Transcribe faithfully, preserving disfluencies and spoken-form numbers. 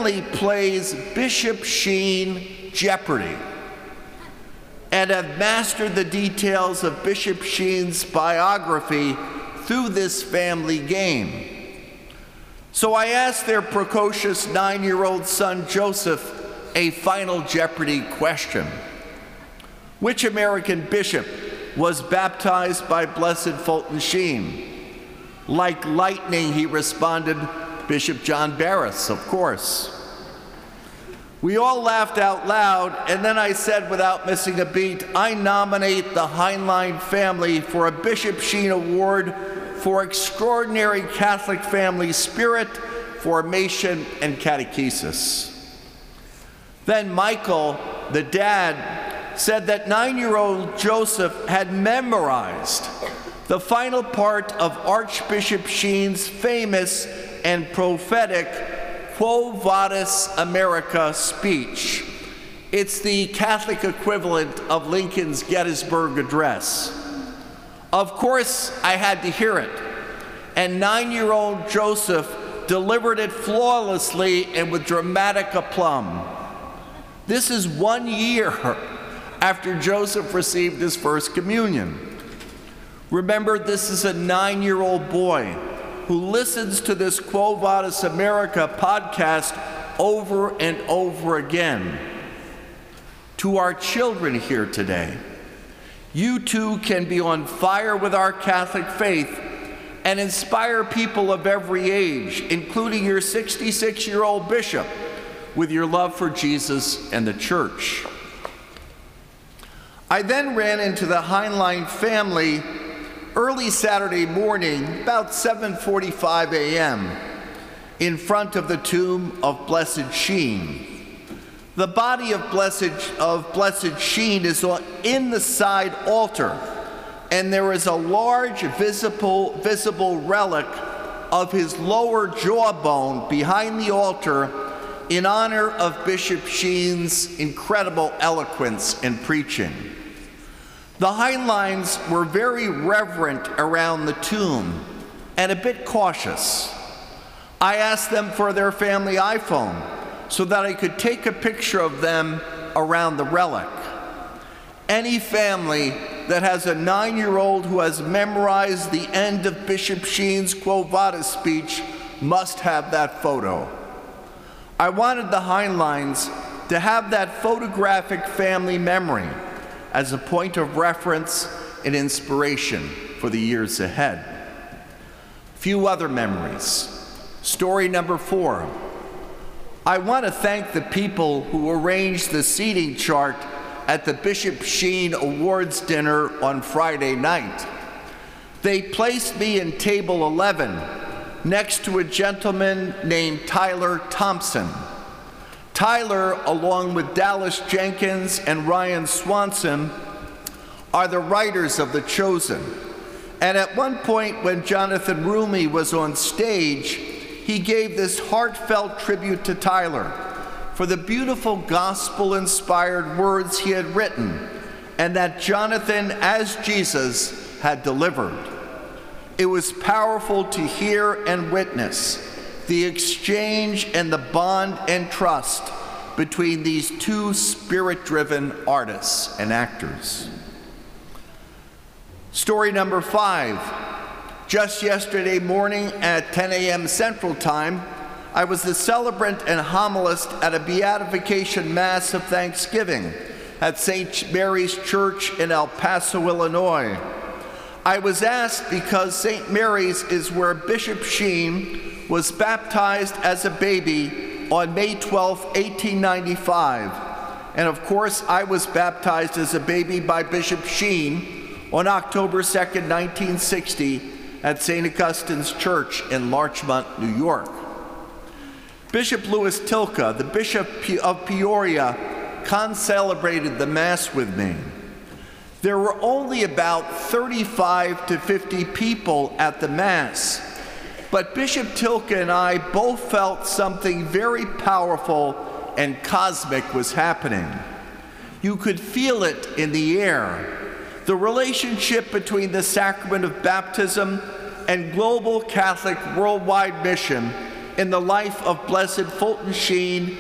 family plays Bishop Sheen Jeopardy and have mastered the details of Bishop Sheen's biography through this family game. So I asked their precocious nine-year-old son, Joseph, a final Jeopardy question. Which American bishop was baptized by Blessed Fulton Sheen? Like lightning, he responded, Bishop John Barris, of course. We all laughed out loud, and then I said without missing a beat, I nominate the Heinlein family for a Bishop Sheen Award for extraordinary Catholic family spirit, formation, and catechesis. Then Michael, the dad, said that nine-year-old Joseph had memorized the final part of Archbishop Sheen's famous and prophetic Quo Vadis America speech. It's the Catholic equivalent of Lincoln's Gettysburg Address. Of course, I had to hear it, and nine-year-old Joseph delivered it flawlessly and with dramatic aplomb. This is one year after Joseph received his first communion. Remember, this is a nine-year-old boy who listens to this Quo Vadis America podcast over and over again. To our children here today, you too can be on fire with our Catholic faith and inspire people of every age, including your sixty-six-year-old bishop, with your love for Jesus and the church. I then ran into the Heinlein family early Saturday morning, about seven forty-five a m, in front of the tomb of Blessed Sheen. The body of Blessed, of Blessed Sheen is in the side altar, and there is a large visible, visible relic of his lower jawbone behind the altar in honor of Bishop Sheen's incredible eloquence and preaching. The Heinleins were very reverent around the tomb and a bit cautious. I asked them for their family iPhone so that I could take a picture of them around the relic. Any family that has a nine-year-old who has memorized the end of Bishop Sheen's Quo Vadis speech must have that photo. I wanted the Heinleins to have that photographic family memory as a point of reference and inspiration for the years ahead. Few other memories. Story number four. I want to thank the people who arranged the seating chart at the Bishop Sheen Awards dinner on Friday night. They placed me in table eleven, next to a gentleman named Tyler Thompson. Tyler, along with Dallas Jenkins and Ryan Swanson, are the writers of The Chosen. And at one point when Jonathan Roumie was on stage, he gave this heartfelt tribute to Tyler for the beautiful gospel-inspired words he had written and that Jonathan, as Jesus, had delivered. It was powerful to hear and witness the exchange and the bond and trust between these two spirit-driven artists and actors. Story number five. Just yesterday morning at ten a m Central Time, I was the celebrant and homilist at a beatification mass of Thanksgiving at Saint Mary's Church in El Paso, Illinois. I was asked because Saint Mary's is where Bishop Sheen was baptized as a baby on May twelfth, eighteen ninety-five. And of course, I was baptized as a baby by Bishop Sheen on October second, nineteen sixty, at Saint Augustine's Church in Larchmont, New York. Bishop Louis Tilka, the Bishop of Peoria, concelebrated the Mass with me. There were only about thirty-five to fifty people at the Mass, but Bishop Tilka and I both felt something very powerful and cosmic was happening. You could feel it in the air. The relationship between the sacrament of baptism and global Catholic worldwide mission in the life of Blessed Fulton Sheen